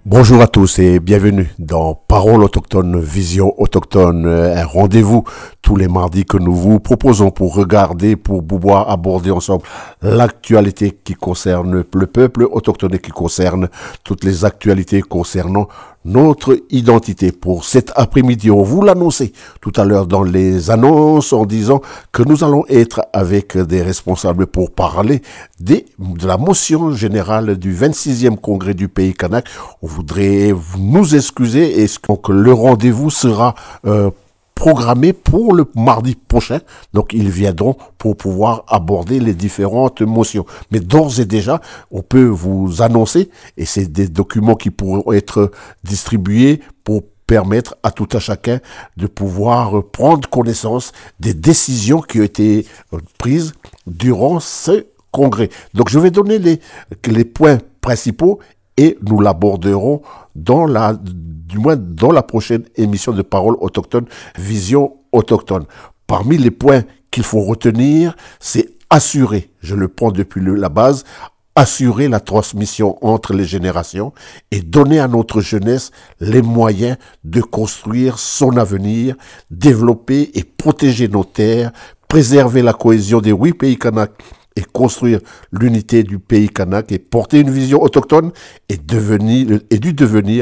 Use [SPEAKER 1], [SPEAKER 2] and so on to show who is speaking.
[SPEAKER 1] Bonjour à tous et bienvenue dans Parole autochtone, Vision autochtone, un rendez-vous tous les mardis que nous vous proposons pour regarder, pour pouvoir aborder ensemble l'actualité qui concerne le peuple autochtone et qui concerne toutes les actualités concernant notre identité. Pour cet après-midi, on vous l'annonçait tout à l'heure dans les annonces en disant que nous allons être avec des responsables pour parler de la motion générale du 26e congrès du Pays Kanak. On voudrait nous excuser et donc le rendez-vous sera programmé pour le mardi prochain. Donc, ils viendront pour pouvoir aborder les différentes motions. Mais d'ores et déjà, on peut vous annoncer, et c'est des documents qui pourront être distribués pour permettre à tout à chacun de pouvoir prendre connaissance des décisions qui ont été prises durant ce congrès. Donc, je vais donner les points principaux et nous l'aborderons du moins dans la prochaine émission de Parole autochtone, Vision autochtone. Parmi les points qu'il faut retenir, c'est assurer, je le prends depuis la base, assurer la transmission entre les générations et donner à notre jeunesse les moyens de construire son avenir, développer et protéger nos terres, préserver la cohésion des 8 pays Kanak et construire l'unité du pays Kanak et porter une vision autochtone et du devenir